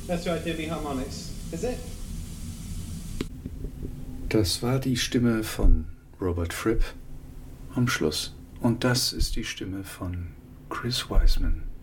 That's right, Demi Harmonics. Is it? Das war die Stimme von Robert Fripp am Schluss. Und das ist die Stimme von Chris Wiseman.